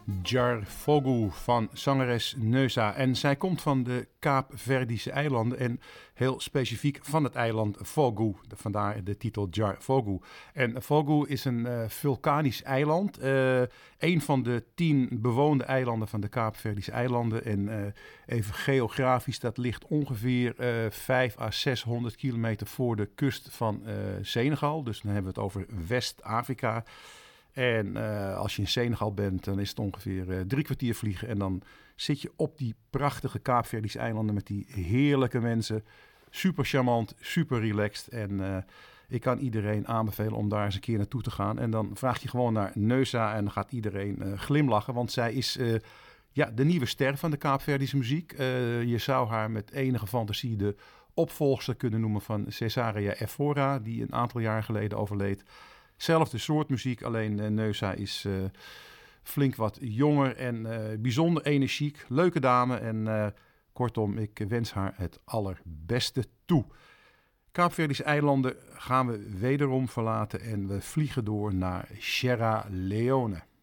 Jarfogu van zangeres Neusa. En zij komt van de Kaapverdische eilanden en heel specifiek van het eiland Fogo. Vandaar de titel Jarfogu. En Fogo is een vulkanisch eiland. Een van de 10 bewoonde eilanden van de Kaapverdische eilanden. En even geografisch, dat ligt ongeveer 500 à 600 kilometer voor de kust van Senegal. Dus dan hebben we het over West-Afrika. En als je in Senegal bent, dan is het ongeveer 3 kwartier vliegen. En dan zit je op die prachtige Kaapverdische eilanden met die heerlijke mensen. Super charmant, super relaxed. En ik kan iedereen aanbevelen om daar eens een keer naartoe te gaan. En dan vraag je gewoon naar Neusa en dan gaat iedereen glimlachen. Want zij is de nieuwe ster van de Kaapverdische muziek. Je zou haar met enige fantasie de opvolgster kunnen noemen van Cesaria Evora, die een aantal jaar geleden overleed. Zelfde soort muziek, alleen Neusa is flink wat jonger en bijzonder energiek. Leuke dame en kortom, ik wens haar het allerbeste toe. Kaapverdische eilanden gaan we wederom verlaten en we vliegen door naar Sierra Leone.